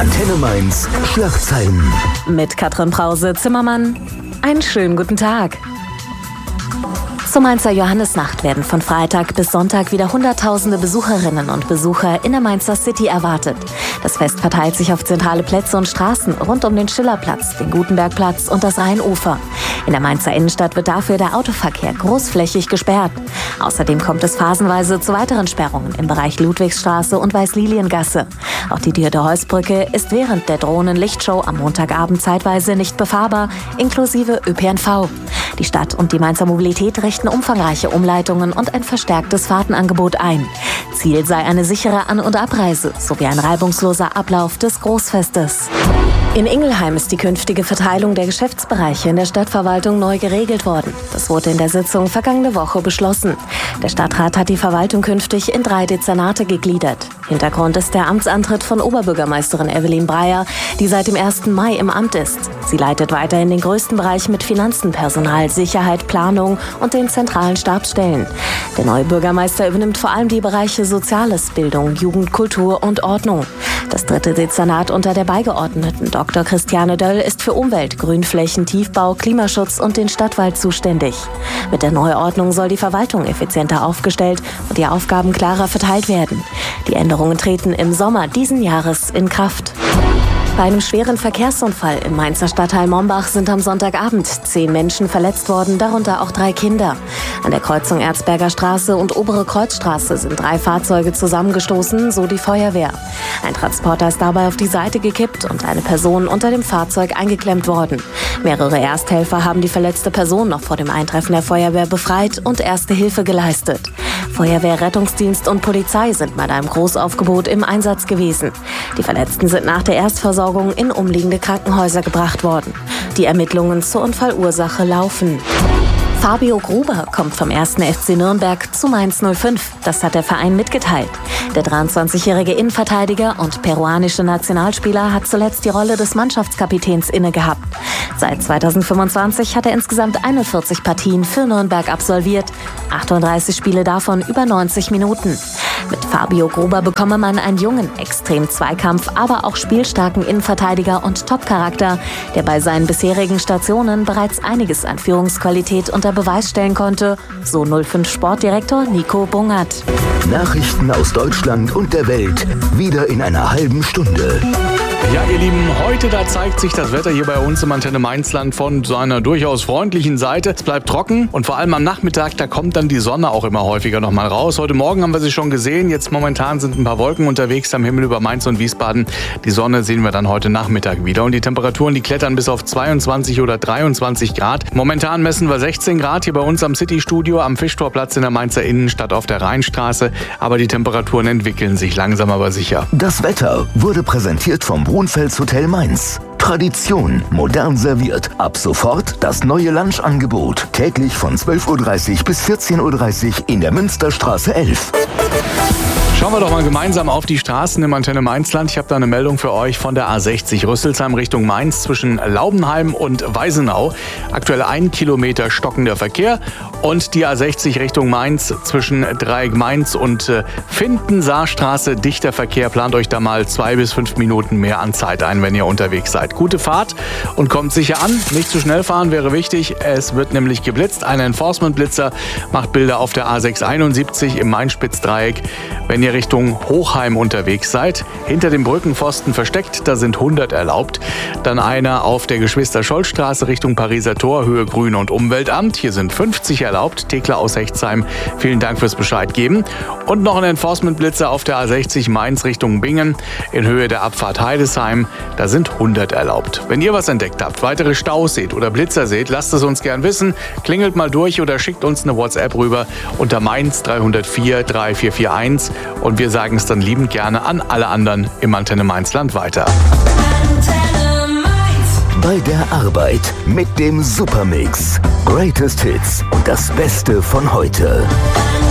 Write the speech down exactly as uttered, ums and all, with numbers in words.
Antenne Mainz Schlagzeilen. Mit Katrin Brause-Zimmermann. Einen schönen guten Tag. Zur Mainzer Johannisnacht werden von Freitag bis Sonntag wieder Hunderttausende Besucherinnen und Besucher in der Mainzer City erwartet. Das Fest verteilt sich auf zentrale Plätze und Straßen rund um den Schillerplatz, den Gutenbergplatz und das Rheinufer. In der Mainzer Innenstadt wird dafür der Autoverkehr großflächig gesperrt. Außerdem kommt es phasenweise zu weiteren Sperrungen im Bereich Ludwigsstraße und Weißliliengasse. Auch die Dürde-Heuss-Brücke ist während der Drohnen-Lichtshow am Montagabend zeitweise nicht befahrbar, inklusive Ö P N V. Die Stadt und die Mainzer Mobilität richten umfangreiche Umleitungen und ein verstärktes Fahrtenangebot ein. Ziel sei eine sichere An- und Abreise sowie ein reibungsloser Ablauf des Großfestes. In Ingelheim ist die künftige Verteilung der Geschäftsbereiche in der Stadtverwaltung neu geregelt worden. Das wurde in der Sitzung vergangene Woche beschlossen. Der Stadtrat hat die Verwaltung künftig in drei Dezernate gegliedert. Hintergrund ist der Amtsantritt von Oberbürgermeisterin Evelyn Breyer, die seit dem ersten Mai im Amt ist. Sie leitet weiterhin den größten Bereich mit Finanzen, Personal, Sicherheit, Planung und den zentralen Stabsstellen. Der neue Bürgermeister übernimmt vor allem die Bereiche Soziales, Bildung, Jugend, Kultur und Ordnung. Das dritte Dezernat unter der Beigeordneten Doktor Christiane Döll ist für Umwelt, Grünflächen, Tiefbau, Klimaschutz und den Stadtwald zuständig. Mit der Neuordnung soll die Verwaltung effizienter aufgestellt und die Aufgaben klarer verteilt werden. Die Änderungen treten im Sommer diesen Jahres in Kraft. Bei einem schweren Verkehrsunfall im Mainzer Stadtteil Mombach sind am Sonntagabend zehn Menschen verletzt worden, darunter auch drei Kinder. An der Kreuzung Erzberger Straße und Obere Kreuzstraße sind drei Fahrzeuge zusammengestoßen, so die Feuerwehr. Ein Transporter ist dabei auf die Seite gekippt und eine Person unter dem Fahrzeug eingeklemmt worden. Mehrere Ersthelfer haben die verletzte Person noch vor dem Eintreffen der Feuerwehr befreit und erste Hilfe geleistet. Feuerwehr, Rettungsdienst und Polizei sind mit einem Großaufgebot im Einsatz gewesen. Die Verletzten sind nach der Erstversorgung in umliegende Krankenhäuser gebracht worden. Die Ermittlungen zur Unfallursache laufen. Fabio Gruber kommt vom ersten F C Nürnberg zu Mainz null fünf. Das hat der Verein mitgeteilt. Der dreiundzwanzigjährige Innenverteidiger und peruanische Nationalspieler hat zuletzt die Rolle des Mannschaftskapitäns inne gehabt. Seit zweitausendfünfundzwanzig hat er insgesamt einundvierzig Partien für Nürnberg absolviert, achtunddreißig Spiele davon über neunzig Minuten. Mit Fabio Gruber bekomme man einen jungen, extrem Zweikampf, aber auch spielstarken Innenverteidiger und Top-Charakter, der bei seinen bisherigen Stationen bereits einiges an Führungsqualität unter Beweis stellen konnte, so null fünf Sportdirektor Nico Bungert. Nachrichten aus Deutschland und der Welt, wieder in einer halben Stunde. Ja, ihr Lieben, heute da zeigt sich das Wetter hier bei uns im Antenne Mainzland von seiner durchaus freundlichen Seite. Es bleibt trocken und vor allem am Nachmittag, da kommt dann die Sonne auch immer häufiger noch mal raus. Heute Morgen haben wir sie schon gesehen, jetzt momentan sind ein paar Wolken unterwegs am Himmel über Mainz und Wiesbaden. Die Sonne sehen wir dann heute Nachmittag wieder und die Temperaturen, die klettern bis auf zweiundzwanzig oder dreiundzwanzig Grad. Momentan messen wir sechzehn Grad hier bei uns am City-Studio am Fischtorplatz in der Mainzer Innenstadt auf der Rheinstraße, aber die Temperaturen entwickeln sich langsam aber sicher. Das Wetter wurde präsentiert vom Brunfels Hotel Mainz. Tradition, modern serviert. Ab sofort das neue Lunchangebot. Täglich von zwölf Uhr dreißig bis vierzehn Uhr dreißig in der Münsterstraße elf. Schauen wir doch mal gemeinsam auf die Straßen im Antenne Mainzland. Ich habe da eine Meldung für euch von der A sechzig Rüsselsheim Richtung Mainz zwischen Laubenheim und Weisenau. Aktuell ein Kilometer stockender Verkehr. Und die A sechzig Richtung Mainz zwischen Dreieck Mainz und äh, Findensaarstraße. Dichter Verkehr. Plant euch da mal zwei bis fünf Minuten mehr an Zeit ein, wenn ihr unterwegs seid. Gute Fahrt und kommt sicher an. Nicht zu schnell fahren wäre wichtig. Es wird nämlich geblitzt. Ein Enforcement-Blitzer macht Bilder auf der A sechshunderteinundsiebzig im Main-Spitz-Dreieck. Wenn ihr Richtung Hochheim unterwegs seid, hinter dem Brückenpfosten versteckt, da sind hundert erlaubt. Dann einer auf der Geschwister-Scholl-Straße Richtung Pariser Tor, Höhe Grün- und Umweltamt. Hier sind fünfzig erlaubt. Thekla aus Hechtsheim, vielen Dank fürs Bescheid geben. Und noch ein Enforcement-Blitzer auf der A sechzig Mainz Richtung Bingen in Höhe der Abfahrt Heidesheim. Da sind hundert erlaubt. Wenn ihr was entdeckt habt, weitere Staus seht oder Blitzer seht, lasst es uns gern wissen. Klingelt mal durch oder schickt uns eine WhatsApp rüber unter Mainz drei null vier drei vier vier eins. Und wir sagen es dann liebend gerne an alle anderen im Antenne Mainzland weiter. Bei der Arbeit mit dem Supermix. Greatest Hits und das Beste von heute.